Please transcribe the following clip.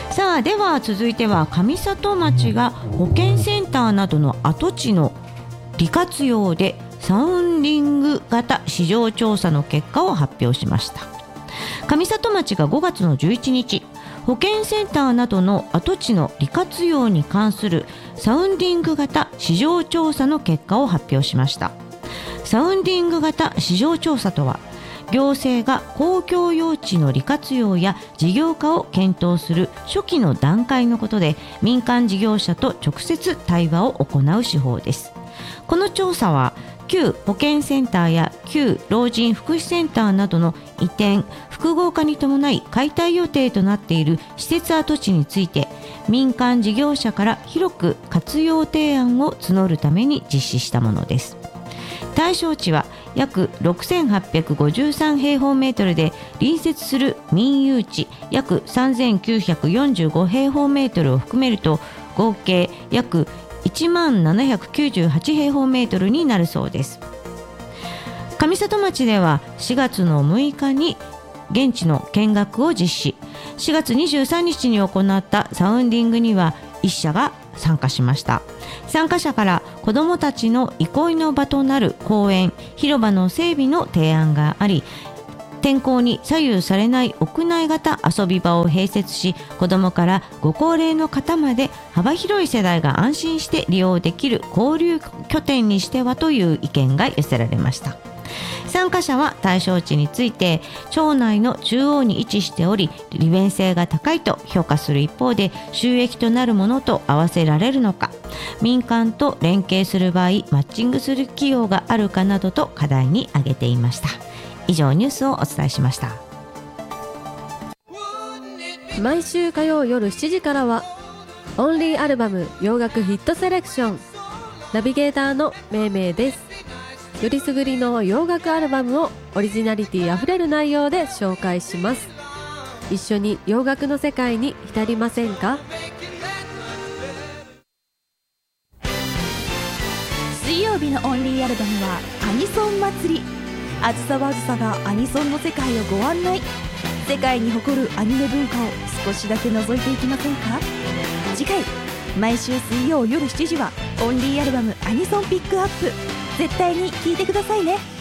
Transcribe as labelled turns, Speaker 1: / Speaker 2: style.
Speaker 1: さあでは続いては上里町が保健センターなどの跡地の利活用でサウンディング型市場調査の結果を発表しました。上里町が5月の11日、保健センターなどの跡地の利活用に関するサウンディング型市場調査の結果を発表しました。サウンディング型市場調査とは、行政が公共用地の利活用や事業化を検討する初期の段階のことで、民間事業者と直接対話を行う手法です。この調査は旧保健センターや旧老人福祉センターなどの移転・複合化に伴い解体予定となっている施設跡地について、民間事業者から広く活用提案を募るために実施したものです。対象地は約6853平方メートルで、隣接する民有地約3945平方メートルを含めると合計約1798平方メートルになるそうです。上里町では4月の6日に現地の見学を実施。4月23日に行ったサウンディングには1社が参加しました。参加者から子どもたちの憩いの場となる公園・広場の整備の提案があり、天候に左右されない屋内型遊び場を併設し、子どもからご高齢の方まで幅広い世代が安心して利用できる交流拠点にしてはという意見が寄せられました。参加者は対象地について、町内の中央に位置しており利便性が高いと評価する一方で、収益となるものと合わせられるのか、民間と連携する場合マッチングする企業があるかなどと課題に挙げていました。以上ニュースをお伝えしました。
Speaker 2: 毎週火曜夜7時からはオンリーアルバム洋楽ヒットセレクション、ナビゲーターのめいめいです。よりすぐりの洋楽アルバムをオリジナリティあふれる内容で紹介します。一緒に洋楽の世界に浸りませんか？
Speaker 3: 水曜日のオンリーアルバムはアニソン祭り。あずさはあずさがアニソンの世界をご案内。世界に誇るアニメ文化を少しだけ覗いていきませんか？次回毎週水曜夜7時はオンリーアルバムアニソンピックアップ。絶対に聴いてくださいね。